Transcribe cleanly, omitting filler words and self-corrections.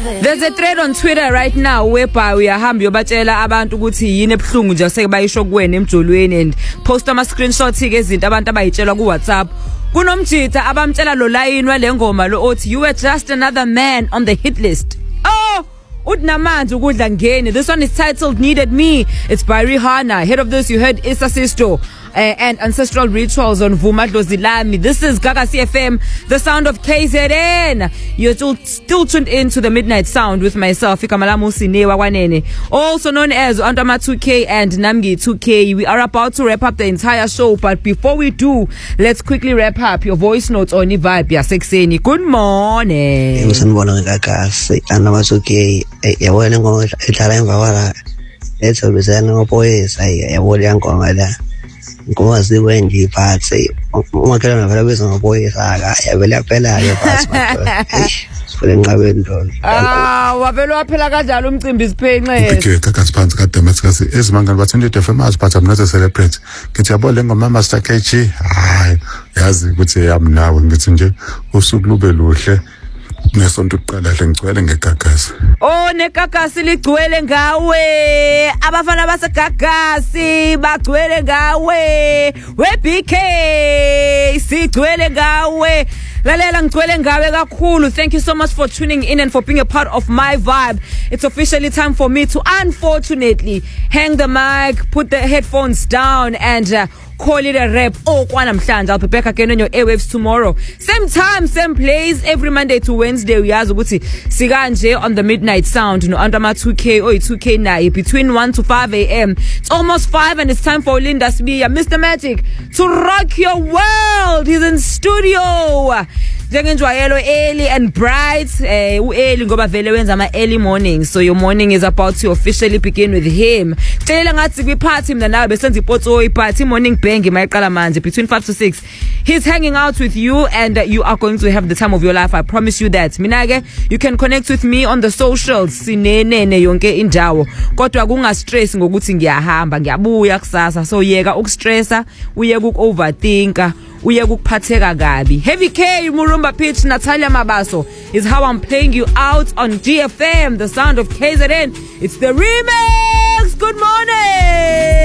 There's a thread on Twitter right now whereby uyahamba uyobatshela abantu ukuthi yini ebhlungu nje seke bayisho kuwena emjolweni and post ama screenshots ke izinto abantu abayitshelwa ku WhatsApp. Kunomjitha abamtshela lo line walengoma lo othi you were just another man on the hit list. Oh, udnamanje ukudla ngene. This one is titled Needed Me. It's by Rihanna. Ahead of this you heard Issa Sisto and Ancestral Rituals on Vuma Dlozilami. This is Gaga CFM, the sound of KZN. You're still tuned in to the Midnight Sound with myself, Ikamalamu Sinewa Wanene, also known as Antama 2K and Namgi 2K. We are about to wrap up the entire show, but before we do, let's quickly wrap up your voice notes on the vibe. Ya Sexeni. Good morning. Ngozi wendi iphathi umakhelana vele bese ngoboyisa yavela phela ke phansi manje kulenqabe ndolo wavela waphela kanjalo umcimbi siphenxe ke kakasiphansi kade masikasi ezimangani bathende FM aziphatha mina ze celebrate ngithi yabo le ngoma Master KG hayi yazi ukuthi yamnawe ngithi nje usuku lube luhle nesonto uqala hle ngicwele ngegagasi negagasi ligcwele ngawe abafana basegagasi bagcwele ngawe weBK sigcwele ngawe lalela ngicwele ngawe kakhulu. Thank you so much for tuning in and for being a part of my vibe. It's officially time for me to unfortunately hang the mic, put the headphones down and call it a wrap. Kwanamhlanje I'll be back again on your airwaves tomorrow. Same time, same place, every Monday to Wednesday. Uyazi ukuthi sikanje on the Midnight Sound no Antama 2K or 2K naye between 1 to 5 a.m. It's almost 5 and it's time for Linda Sibiya, Mr. Magic, to rock your world. He's in studio. Njengenjwayelo early and bright. Early ngoba vele wenza ama early mornings. So your morning is about to officially begin with him. Cela ngathi kwiphathi mina nawe besenza ipotso iphathi morning bang mayiqala manje between 5 to 6. He's hanging out with you and you are going to have the time of your life. I promise you that. Mina ke you can connect with me on the socials. Sinenene yonke indawo. Kodwa kunga stress ngokuthi ngiyahamba ngiyabuya kusasa. So yeka ukustressa, uyeka ukoverthinka, uyeka ukuphatheka kabi. Heavy K Murumba Pitch Natalia Mabaso is how I'm playing you out on GFM, the sound of KZN. It's the remix. Good morning.